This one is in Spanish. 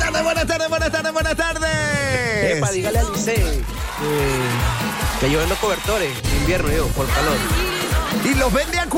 tardes, buenas tardes, buenas tardes, buenas tardes. Epa, dígale a Lice que yo vendo cobertores en invierno, yo, por calor. Y los vende a